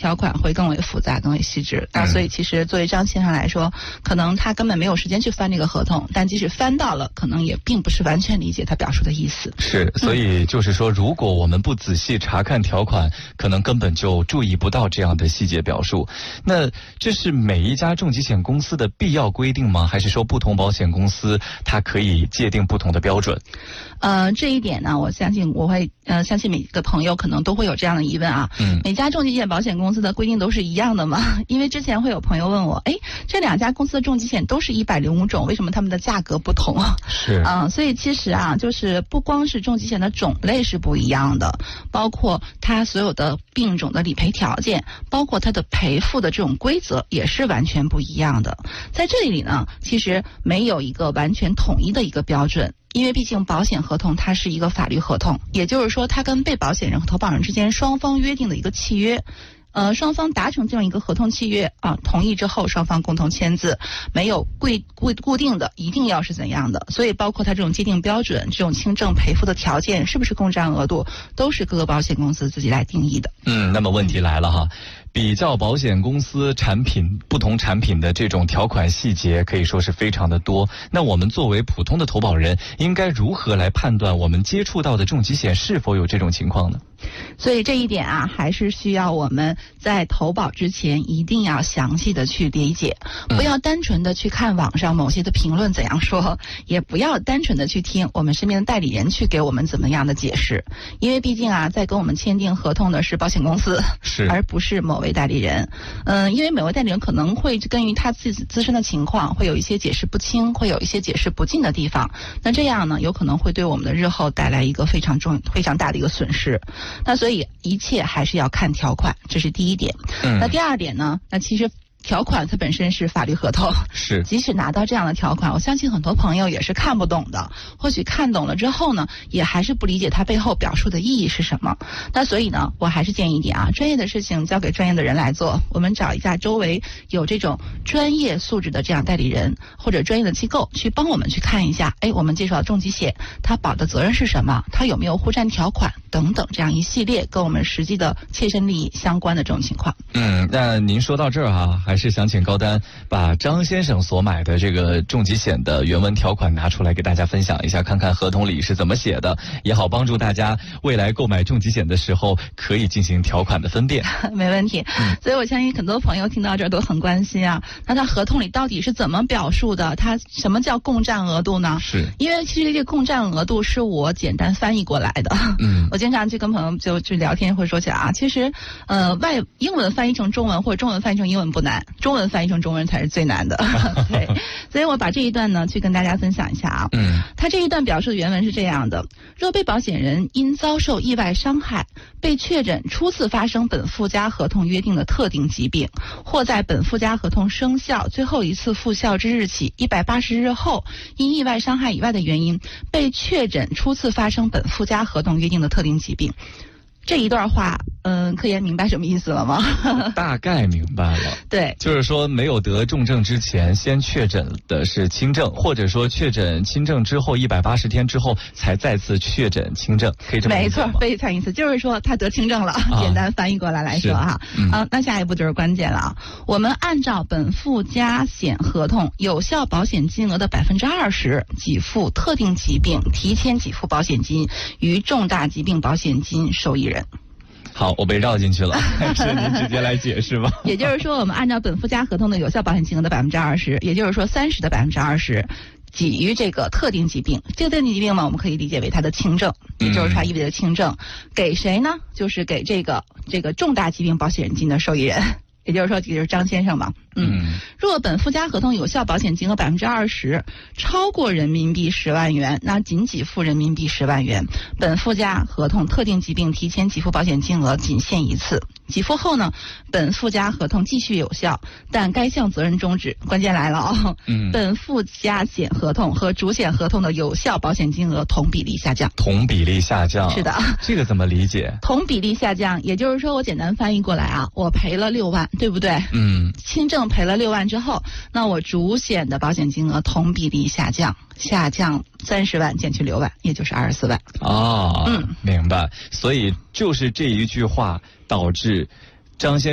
条款会更为复杂、更为细致。那所以其实作为张先生来说，可能他根本没有时间去翻这个合同，但即使翻到了，可能也并不是完全理解他表述的意思。 是，所以就是说，如果我们不仔细查看条款，可能根本就注意不到这样的细节表述。那这是每一家重疾险公司的必要规定吗？还是说不同保险公司它可以界定不同的标准？ 这一点呢，我相信相信每个朋友可能都会有这样的疑问啊。每家重疾险保险公司的规定都是一样的吗？因为之前会有朋友问我，这两家公司的重疾险都是105种，为什么他们的价格不同啊？ 是所以其实啊，就是不光是重疾险的种类是不一样的，包括它所有的病种的理赔条件，包括它的赔付的这种规则也是完全不一样的。在这里呢，其实没有一个完全统一的一个标准。因为毕竟保险合同它是一个法律合同，也就是说它跟被保险人和投保人之间双方约定的一个契约。双方达成这样一个合同契约啊，同意之后双方共同签字，没有固定的一定要是怎样的，所以包括它这种界定标准、这种轻症赔付的条件，是不是共占额度，都是各个保险公司自己来定义的。 那么问题来了哈。比较保险公司不同产品的这种条款细节可以说是非常的多。那我们作为普通的投保人，应该如何来判断我们接触到的重疾险是否有这种情况呢？ 所以这一点啊，还是需要我们在投保之前一定要详细的去理解，不要单纯的去看网上某些的评论怎样说，也不要单纯的去听我们身边的代理人去给我们怎么样的解释，因为毕竟啊，在跟我们签订合同的是保险公司，而不是某位代理人。因为每位代理人可能会根据他自己自身的情况，会有一些解释不清，会有一些解释不尽的地方。那这样呢，有可能会对我们的日后带来一个非常大的一个损失。那所以一切还是要看条款，这是第一点。那第二点呢，那其实条款它本身是法律合同， 是即使拿到这样的条款，我相信很多朋友也是看不懂的，或许看懂了之后呢，也还是不理解它背后表述的意义是什么。那所以呢，我还是建议一点啊，专业的事情交给专业的人来做，我们找一下周围有这种专业素质的这样代理人或者专业的机构去帮我们去看一下，我们介绍的重疾险它保的责任是什么，它有没有互占条款等等，这样一系列跟我们实际的切身利益相关的这种情况。 那您说到这儿哈，还是想请高丹把张先生所买的这个重疾险的原文条款拿出来给大家分享一下，看看合同里是怎么写的，也好帮助大家未来购买重疾险的时候可以进行条款的分辨。 没问题。所以我相信很多朋友听到这儿都很关心啊，那他合同里到底是怎么表述的？它什么叫共占额度呢？ 是因为其实这个共占额度是我简单翻译过来的。我经常去跟朋友就聊天会说起来啊，其实英文翻译成中文或者中文翻译成英文不难，中文翻译成中文才是最难的。对，所以我把这一段呢去跟大家分享一下啊。他这一段表述的原文是这样的：若被保险人因遭受意外伤害，被确诊初次发生本附加合同约定的特定疾病，或在本附加合同生效最后一次复效之日起180日后，因意外伤害以外的原因被确诊初次发生本附加合同约定的特定疾病。这一段话，科研明白什么意思了吗？ 大概明白了。 对， 就是说没有得重症之前，先确诊的是轻症，或者说确诊轻症之后180天之后才再次确诊轻症，可以这么理解吗？ 没错，非常意思，就是说他得轻症了。简单翻译过来说哈，那下一步就是关键了啊。我们按照本附加险合同有效保险金额的20%给付特定疾病提前给付保险金与重大疾病保险金受益人。 好，我被绕进去了，还是您直接来解释吧。 也就是说，我们按照本附加合同的有效保险金额的20%，也就是说30%的20%。给予这个特定疾病，这个特定疾病嘛，我们可以理解为它的轻症，也就是它意味着轻症，给谁呢？就是给这个重大疾病保险金的受益人，也就是说，就是张先生嘛。若本附加合同有效保险金额20%超过人民币10万元，那仅给付人民币10万元。本附加合同特定疾病提前给付保险金额仅限一次。给付后呢，本附加合同继续有效，但该项责任终止。关键来了哦，本附加险合同和主险合同的有效保险金额同比例下降。 同比例下降， 是的。 这个怎么理解？ 同比例下降，也就是说，我简单翻译过来啊，我赔了6万，对不对？轻症赔了6万之后，那我主险的保险金额同比例下降30万减去6万，也就是24万。 明白。所以就是这一句话导致张先生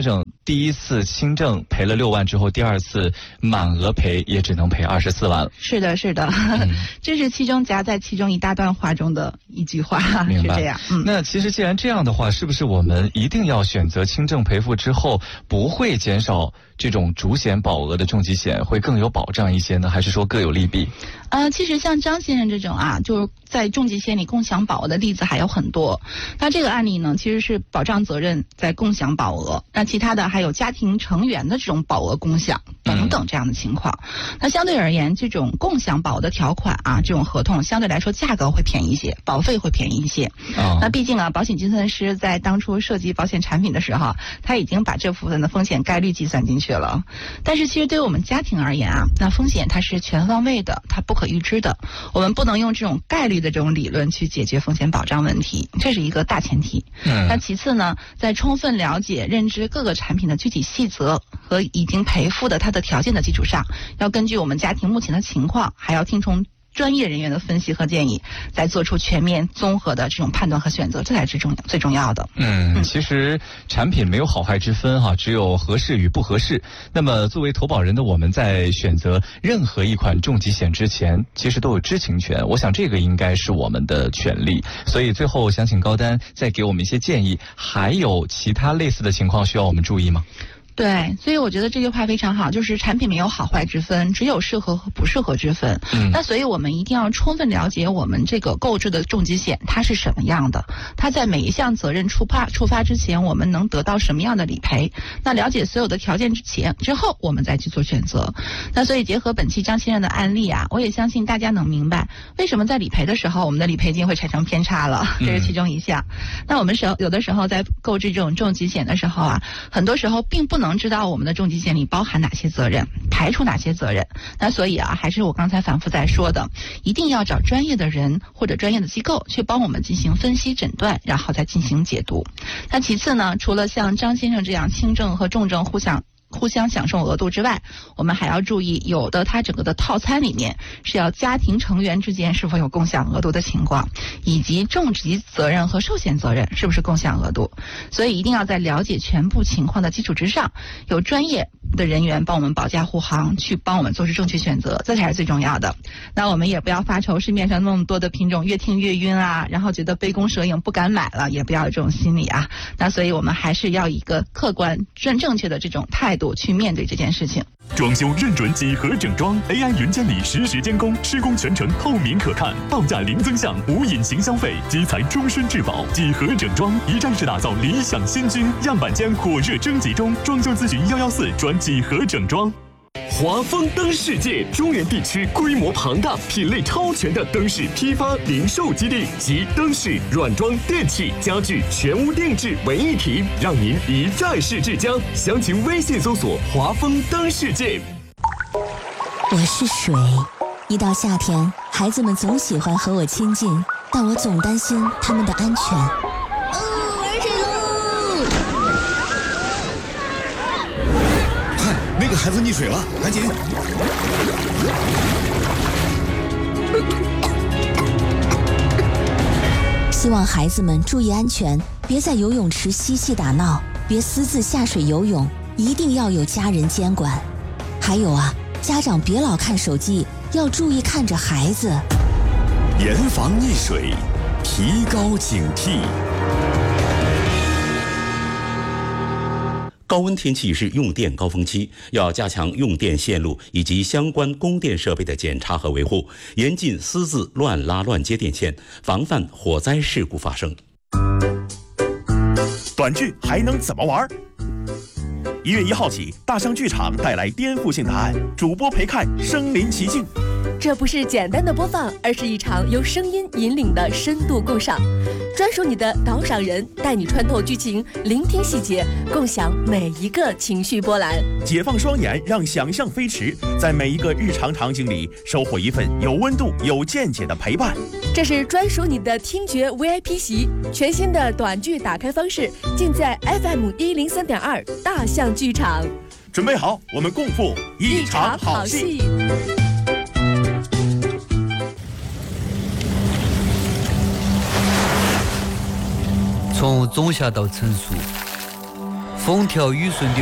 第一次轻症赔了6万之后，第二次满额赔也只能赔24万。 是的，是的，这是其中夹在其中一大段话中的一句话， 明白。 是这样。 那其实既然这样的话，是不是我们一定要选择轻症赔付之后不会减少这种主险保额的重疾险，会更有保障一些呢？还是说各有利弊？ 其实像张先生这种就是在重疾险里共享保额的例子还有很多。那这个案例呢，其实是保障责任在共享保额，那其他的还有家庭成员的这种保额共享等等这样的情况。那相对而言，这种共享保额的条款这种合同相对来说价格会便宜一些，保费会便宜一些。那毕竟保险计算师在当初设计保险产品的时候，他已经把这部分的风险概率计算进去了。但是其实对于我们家庭而言那风险它是全方位的，它不可预知的，我们不能用这种概率的这种理论去解决风险保障问题，这是一个大前提。那其次呢，在充分了解认知各个产品的具体细则和已经赔付的它的条件的基础上，要根据我们家庭目前的情况，还要听从专业人员的分析和建议，再做出全面综合的这种判断和选择，这才是最重要的。 其实产品没有好坏之分只有合适与不合适。那么作为投保人的我们，在选择任何一款重疾险之前，其实都有知情权，我想这个应该是我们的权利。所以最后想请高丹再给我们一些建议，还有其他类似的情况需要我们注意吗？ 对，所以我觉得这句话非常好，就是产品没有好坏之分，只有适合和不适合之分。那所以我们一定要充分了解我们这个购置的重疾险它是什么样的，它在每一项责任触发之前，我们能得到什么样的理赔。那了解所有的条件之后，我们再去做选择。那所以结合本期张先生的案例我也相信大家能明白为什么在理赔的时候我们的理赔金会产生偏差了，这是其中一项。那我们有的时候在购置这种重疾险的时候很多时候并不能知道我们的重疾险里包含哪些责任，排除哪些责任。那所以还是我刚才反复在说的，一定要找专业的人或者专业的机构去帮我们进行分析诊断，然后再进行解读。那其次呢，除了像张先生这样轻症和重症互相享受额度之外，我们还要注意有的它整个的套餐里面是要家庭成员之间是否有共享额度的情况，以及重疾责任和寿险责任是不是共享额度。所以一定要在了解全部情况的基础之上，有专业的人员帮我们保驾护航，去帮我们做出正确选择，这才是最重要的。那我们也不要发愁市面上那么多的品种越听越晕然后觉得杯弓蛇影不敢买了，也不要有这种心理那所以我们还是要以一个客观正确的这种态度去面对这件事情。 装修认准几何整装 ，AI 云监理实时监工，施工全程透明可看，报价零增项，无隐形消费，基材终身质保。几何整装一站式打造理想新居，样板间火热征集中，装修咨询114专几何整装。华丰灯世界，中原地区规模庞大、品类超全的灯饰批发零售基地，集灯饰、软装、电器、家具全屋定制为一体，让您一站式至家。详情微信搜索华丰灯世界。 我是水，一到夏天，孩子们总喜欢和我亲近，但我总担心他们的安全。玩水喽！ 看，那个孩子溺水了，赶紧！ 希望孩子们注意安全，别在游泳池嬉戏打闹，别私自下水游泳，一定要有家人监管。还有家长别老看手机，要注意看着孩子。 严防溺水，提高警惕。 高温天气是用电高峰期，要加强用电线路以及相关供电设备的检查和维护，严禁私自乱拉乱接电线，防范火灾事故发生。 短剧还能怎么玩？1月1号起，大象剧场带来颠覆性答案，主播陪看身临其境。 这不是简单的播放，而是一场由声音引领的深度共赏。专属你的导赏人，带你穿透剧情，聆听细节，共享每一个情绪波澜。 解放双眼，让想象飞驰，在每一个日常场景里收获一份有温度、有见解的陪伴。 这是专属你的听觉 VIP 席，全新的短剧打开方式，尽在 FM103.2大象剧场。 准备好，我们共赴一场好戏。 从种下到成熟，风调雨顺的